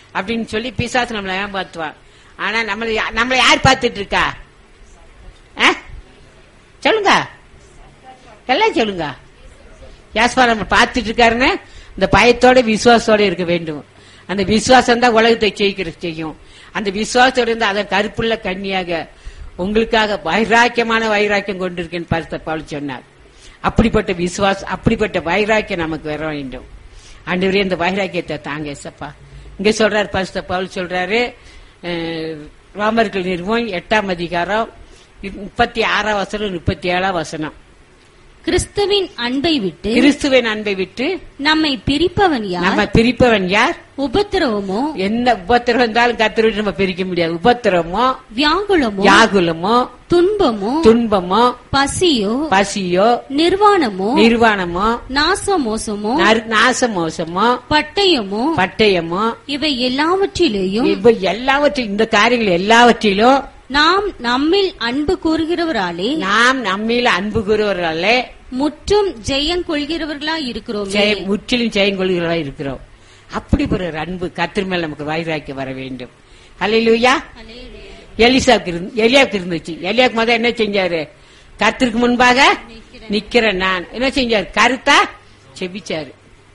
அப்படின்னு சொல்லி பிசாசு நம்மளை ஏமாத்துவான். ஆனா நம்மளை யார் பார்த்துட்டு இருக்கா? சொல்லுங்க, எல்லாம் சொல்லுங்க. யாஸ்பா நம்ம பார்த்துட்டு இருக்காருன்னு இந்த பயத்தோட விசுவாசத்தோட இருக்க வேண்டும். அந்த விசுவாசம் தான் உலகத்தை செய்யும். அந்த விசுவாசத்தோட இருந்து அதை கருப்புள்ள கன்னியாக உங்களுக்காக வைராக்கியம் கொண்டிருக்கேன்னு பரிசுத்த பவுல் சொன்னார். அப்படிப்பட்ட விசுவாசம், அப்படிப்பட்ட வைராக்கியம் நமக்கு வர வேண்டும். ஆண்டவரே இந்த வைராக்கியத்தை தாங்க ஏசப்பா. இங்க சொல்றாரு பரிசுத்த பவுல் சொல்றாரு, ரோமர்கள் நிறுவனம் 8ஆம் அதிகாரம் 36ஆம் வசனம் 37ஆம் வசனம். கிறிஸ்துவின் அன்பை விட்டு நம்மை பிரிப்பவன் யார்? உபத்திரவமோ, என்ன உபத்திரம் இருந்தாலும் கர்த்தரை விட்டு நம்ம பிரிக்க முடியாது. உபத்திரமோ, வியாகுலமோ, துன்பமோ, பசியோ, நிர்வாணமோ, நாசமோசமோ, பட்டயமோ, இவை எல்லாவற்றிலேயும் இந்த காரியங்கள் எல்லாவற்றிலும் நாம் நம்மில் அன்பு கூறுகிறவராலே முற்றும் ஜெயம் கொள்கிறவர்களாய் இருக்கிறோம். முற்றிலும் ஜெயம் கொள்கிறவர்களாய் இருக்கிறோம். அப்படி ஒரு அன்பு கர்த்தர் மேல் நமக்கு வைராக்கியம் வர வேண்டும். அல்லேலூயா. எலியாவுக்கு இருந்துச்சு. எலியாவுக்கு முதல்ல என்ன செஞ்சாரு? கர்த்தருக்கு முன்பாக நிக்கிறேன் நான் என்ன செஞ்சாரு? கருத்தா செபிச்சாரு.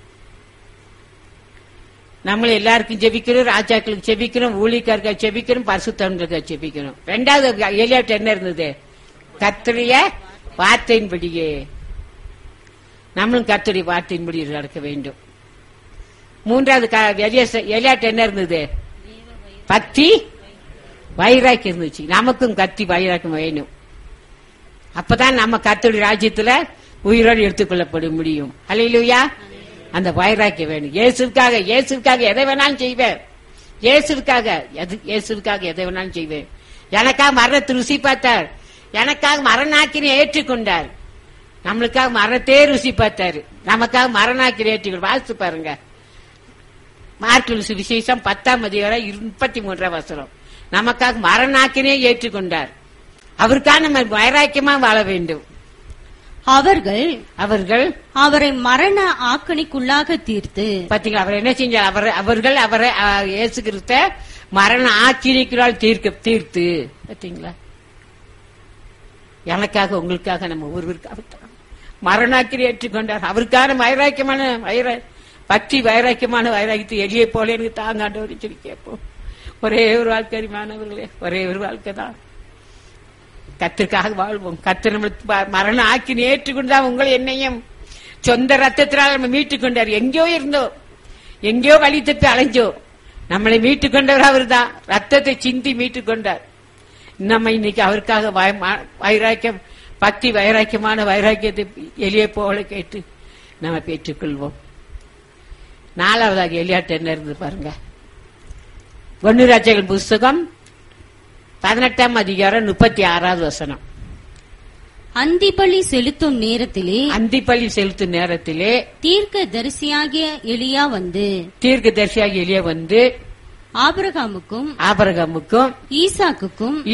நம்மள எல்லாருக்கும் ஜெபிக்கிறோம், ராஜாக்களுக்கு ஜெபிக்கிறோம், ஊழியக்காரர்கள் ஜெபிக்கிறோம், பரிசுத்தவான்களுக்கு ஜெபிக்கிறோம். ரெண்டாவது எலியாவிட்ட என்ன இருந்தது? கர்த்தருடைய வார்த்தையின்படியே நம்மளும் கர்த்தருடைய வார்த்தையின்படி நடக்க வேண்டும். மூன்றாவது எலியாவிட்ட என்ன இருந்தது? பக்தி வைராக்கியம் இருந்துச்சு. நமக்கும் கத்தி வைராக்கியம் வேணும். அப்பதான் நம்ம கர்த்தருடைய ராஜ்யத்துல உயிரோடு எடுத்துக்கொள்ளப்பட முடியும். அல்லேலூயா. அந்த வைராக்கியம் வேணும். இயேசுக்காக எதை வேணாலும் செய்வேன். இயேசுக்காக எதை வேணாலும் செய்வேன். எனக்காக மரணத்தை ருசி பார்த்தார். எனக்காக மரணாக்கினை ஏற்றுக்கொண்டார். நம்மளுக்காக மரணத்தே ருசி பார்த்தாரு. நமக்காக மரணாக்கினை ஏற்றுக்கொண்டு வாழ்த்து பாருங்க. மார்க்கு விசேஷம் 10ஆம் அதிகாரம் 33ஆம் வசனம். நமக்காக மரணாக்கினை ஏற்றுக்கொண்டார். அவருக்காக நம்ம வைராக்கியமா வாழ வேண்டும். அவர்கள் அவரை மரண ஆக்கணிக்குள்ளாக தீர்த்து, பாத்தீங்களா அவர் என்ன செஞ்சார்? அவர்கள் அவரை இயேசு கிறிஸ்த மரண ஆக்கினைக்குள்ளால் தீர்த்து, பாத்தீங்களா? எனக்காக உங்களுக்காக நம்ம ஒருவருக்காக மரணாக்கினை ஏற்றுக்கொண்டார். அவருக்கான வைராக்கியமான பக்தி வைராக்கியமான வைராக்கியத்தை எளிய போல எனக்கு தாங்காண்டவர் சொல்லி கேட்போம். ஒரே ஒரு வாழ்க்கை மாணவர்களே, ஒரே ஒரு வாழ்க்கை தான். கர்த்தருக்காக வாழ்வோம். கர்த்தர் நம்ம மரண ஆக்கினை ஏற்றுக்கொண்டா உங்களை என்னையும் சொந்த ரத்தத்தினால் நம்ம மீட்டுக் கொண்டார். எங்கேயோ இருந்தோம், எங்கேயோ வழி தப்பி அலைஞ்சோம். நம்மளை மீட்டுக் கொண்டவர் அவர் தான். ரத்தத்தை சிந்தி மீட்டுக் கொண்டார். நம்ம இன்னைக்கு அவருக்காக வைராக்கியம், பக்தி வைராக்கியமான வைராக்கியத்தை எளிய போல கேட்டு நம்ம பெற்றுக்கொள்வோம். நாலாவதாக எலியாட்ட என்ன இருந்து பாருங்க. 1 ராஜாக்கள் புஸ்தகம் 18ஆம் அதிகாரம் 36ஆவது வசனம். அந்திபலி செலுத்தும் நேரத்திலே தீர்க்கதரிசியாகிய எலியா வந்து ஆபிரகாமுக்கும் ஈசாக்குக்கும்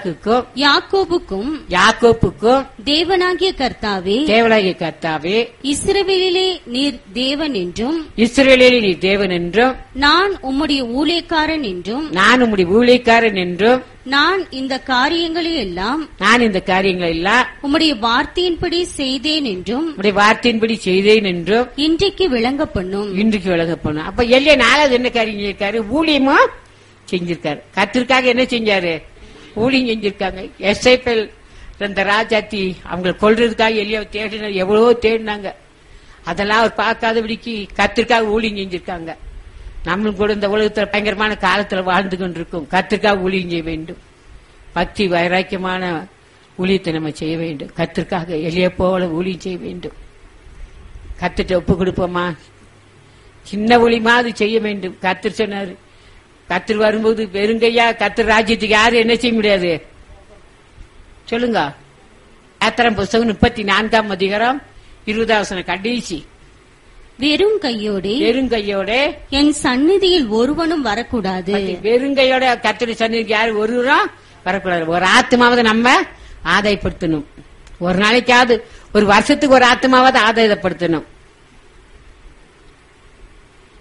யாக்கோபுக்கும் தேவனாகிய கர்த்தாவே இஸ்ரவேலிலே நீர் தேவன் என்றும் நான் உம்முடைய ஊழியக்காரன் என்றும் நான் இந்த காரியங்களை எல்லாம் உம்முடைய வார்த்தையின்படி செய்தேன் என்றும் இன்றைக்கு விளங்க பண்ணும். அப்ப எலியா நாலாவது என்ன காரியம் செஞ்சிருக்காரு? ஊழியமா செஞ்சிருக்காரு. கர்த்தருக்காக என்ன செஞ்சாரு? ஊழியம் செஞ்சிருக்காங்க. எஸ்ஐபெல் அந்த ராஜாத்தி அவங்களை கொல்றதுக்காக எலியாவை தேடினார். எவ்வளவோ தேடினாங்க. அதெல்லாம் அவர் பார்க்காதபடிக்கு கர்த்தருக்காக ஊழியம் செஞ்சிருக்காங்க. நம்மளும் கூட இந்த உலகத்துல பயங்கரமான காலத்துல வாழ்ந்து கொண்டிருக்கும். கர்த்தருக்காக ஊழியம் செய்ய வேண்டும். பக்தி வைராக்கியமான ஊழியத்தை நம்ம செய்ய வேண்டும். கர்த்தருக்காக எளிய போல ஊழியம் செய்ய வேண்டும். கர்த்தர்ட்ட ஒப்பு கொடுப்போமா? சின்ன ஊழியமாவது செய்ய வேண்டும். கர்த்தர் சொன்னாரு, கர்த்தர் வரும்போது வெறுங்கையா கர்த்தர் ராஜ்யத்துக்கு யாரும் என்ன செய்ய முடியாது சொல்லுங்க. யாத்திரம் புஸ்தகம் 34ஆம் அதிகாரம் 20ஆம் வசனம் கடைசி. வெறும் கையோட என் சந்நிதியில் ஒருவனும் வரக்கூடாது. வெறுங்கையோட கர்த்தருடைய சந்நிதிக்கு யாரும் ஒருவரும் வரக்கூடாது. ஒரு ஆத்மாவது நம்ம ஆதாயப்படுத்தணும். ஒரு நாளைக்காவது, ஒரு வருஷத்துக்கு ஒரு ஆத்மாவது ஆதாயப்படுத்தணும்.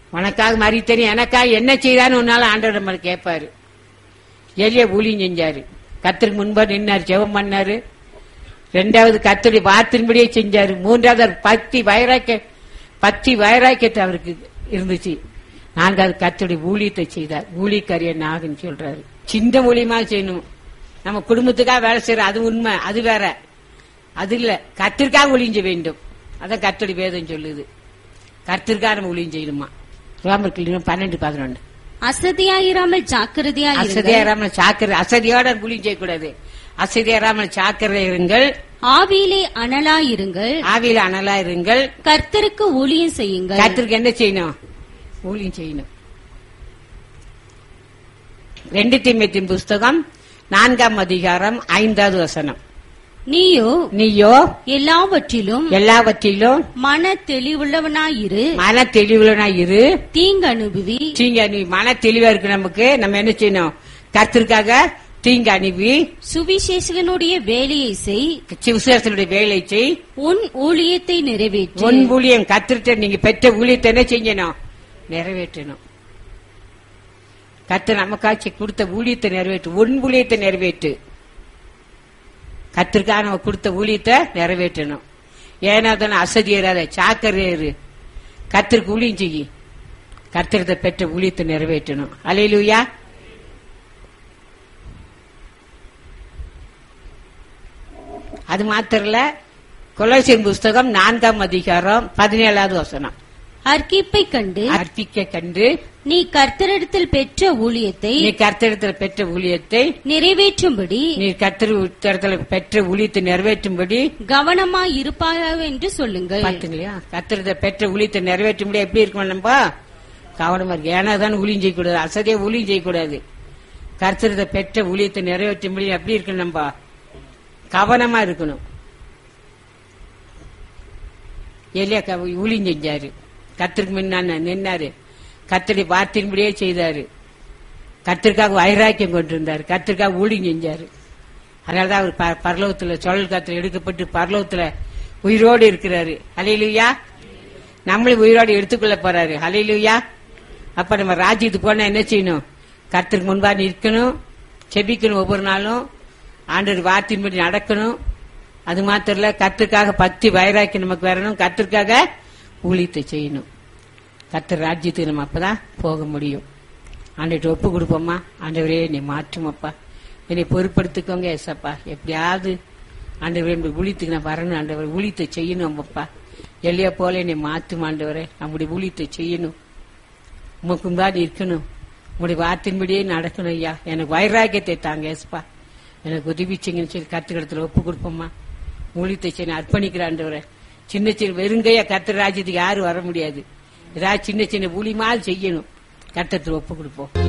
உனக்காக மாதிரி தெரியும், எனக்காக என்ன செய்தான்னு ஒன்னாலும் ஆண்டவர் நம்மளை கேட்பாரு. எலியா ஊழியம் செஞ்சாரு, கர்த்தருக்கு முன்பா நின்னாரு, ஜெபம் பண்ணாரு. ரெண்டாவது கர்த்தருடைய வார்த்தையின்படியே செஞ்சாரு. மூன்றாவது பக்தி வைராக்கியத்தை அவருக்கு இருந்துச்சு. நான்காவது கர்த்தருடைய ஊழியத்தை செய்தார். ஊழியக்காரிய நாகன்னு சொல்றாரு. சின்ன ஊழியமா செய்யணும். நம்ம குடும்பத்துக்காக வேலை செய்யற அது உண்மை, அது வேற. அது இல்ல, கர்த்தருக்காக ஊழியம் செய்ய வேண்டும். அதான் கர்த்தருடைய வேதம் சொல்லுது. கர்த்தருக்காக நம்ம ஊழியம் செய்யணுமா. ரோமர்கள் 12:11. அசதியாயிராமல் ஜாக்கிரதையாய் அசதியாயிராமல் அசதியோட ஊழியம் செய்யக்கூடாது. அசதியாராமல் ஜாக்கிரதையிருங்கள். ஆவியிலே அனலாயிருங்கள். ஆவியில அனலாயிருங்கள். கர்த்தருக்கு ஊழியம் செய்யுங்கள். கர்த்தருக்கு என்ன செய்யணும்? ஊழியம் செய்யணும். 2 தீமோத்தேயு புஸ்தகம் 4ஆம் அதிகாரம் 5வது வசனம். நீயோ எல்லாவற்றிலும் மன தெளிவுள்ளவனாயிரு. தீங்கு அனுபவி. மன தெளிவா இருக்கு நமக்கு. நம்ம என்ன செய்யணும்? கர்த்தருக்காக தீங்கு அனுப்பி சுவிசேஷகனுடைய வேலையை செய். சுவிசேஷனுடைய வேலை செய். உன் ஊழியத்தை நிறைவேற்று. உன் ஊழியம் கர்த்தர்ட்ட நீங்க பெற்ற ஊழியத்தை என்ன செய்யணும்? நிறைவேற்றணும். கர்த்தர் நமக்காட்சி கொடுத்த ஊழியத்தை நிறைவேற்று. உன் ஊழியத்தை நிறைவேற்று. கர்த்தருக்காக நம்ம கொடுத்த ஊழியத்தை நிறைவேற்றணும். ஏன்னா அசதியராத சாக்கரையரு. கர்த்தருக்கு ஊழியம் செய்யி. கர்த்தரத்தை பெற்ற ஊழியத்தை நிறைவேற்றணும். அல்லேலூயா. அது மாத்திரல, கொலோசியர் புஸ்தகம் 4ஆம் அதிகாரம் 17வது வசனம். அர்ப்பிக்க கண்டு நீ கர்த்தரிடத்தில் பெற்ற ஊழியத்தை நிறைவேற்றும்படி கவனமாய் இருப்பாயா என்று சொல்லுங்கள். பாத்தீங்களா? கர்த்தரத்தை பெற்ற ஊழியத்தை நிறைவேற்றும்படி எப்படி இருக்கணும்? நம்ம கவனமா இருக்கு. ஏன்னா தான் ஊழியம் செய்யக்கூடாது, அசதியா ஊழியம் செய்யக்கூடாது. கர்த்தரத்தை பெற்ற ஊழியத்தை நிறைவேற்றும்படி எப்படி இருக்கணும்? நம்ம கவனமா இருக்கணும். எலியா ஊழியம் செஞ்சாரு, கர்த்தருக்கு முன்னாடி நின்னாரு, கர்த்தருடைய வார்த்தையின்படியே செய்தாரு. கர்த்தருக்காக வைராக்கியம் கொண்டிருந்தாரு, கர்த்தருக்காக ஊழியம் செஞ்சாரு. அதனாலதான் அவர் பரலோகத்துல சொல் காத்துல எடுக்கப்பட்டு பரலோகத்துல உயிரோடு இருக்கிறாரு. ஹல்லேலூயா. நம்மளும் உயிரோடு எடுத்துக்கொள்ள போறாரு. ஹல்லேலூயா. அப்ப நம்ம ராஜ்யத்துக்கு போனா என்ன செய்யணும்? கர்த்தருக்கு முன்பா நிற்கணும், செபிக்கணும், ஒவ்வொரு நாளும் ஆண்டவர் வார்த்தையின்படி நடக்கணும். அது மாத்திரம் இல்ல, கர்த்தருக்காக பக்தி வைராக்கியம் நமக்கு வரணும். கர்த்தருக்காக ஊழியத்தை செய்யணும். கர்த்தர் ராஜ்யத்துக்கு நம்ம அப்பதான் போக முடியும். ஆண்டவர்கிட்ட ஒப்பு கொடுப்போமா? ஆண்டவரே என்னை மாற்றுமப்பா, என்னை பொறுப்படுத்திக்கோங்க ஏசப்பா. எப்படியாவது ஆண்டவரே ஊழியத்துக்கு நான் வரணும். ஆண்டவர் ஊழியத்தை செய்யணும் அப்பா. எல்லையா போல என்னை மாற்றும் ஆண்டவரே. நம்முடைய ஊழியத்தை செய்யணும், உமக்கு முன்னாடி இருக்கணும், உங்களுடைய வார்த்தையின்படியே நடக்கணும். ஐயா, எனக்கு வைராக்கியத்தை தாங்க ஏசப்பா, எனக்கு உதவிச்சிங்கன்னு சொல்லி கர்த்தரிடத்துல ஒப்பு கொடுப்போமா? ஊழியத்தை செய்ய அர்ப்பணிக்கிற ஆண்டவரே. சின்ன சின்ன வெறுங்கையா கர்த்தர் ராஜ்யத்துக்கு யாரும் வர முடியாது. ஏதாவது சின்ன சின்ன ஊழியமால் செய்யணும். கர்த்தருக்கு ஒப்பு கொடுப்போம்.